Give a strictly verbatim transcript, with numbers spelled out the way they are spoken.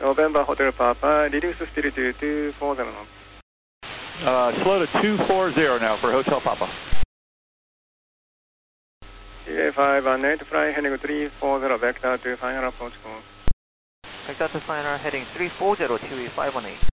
November Hotel Papa, reduce still to two four zero. Uh, slow to two four zero now for Hotel Papa. C A five one eight, fly heading three four zero, vector to final approach call. Vector to final heading three four zero to five one eight.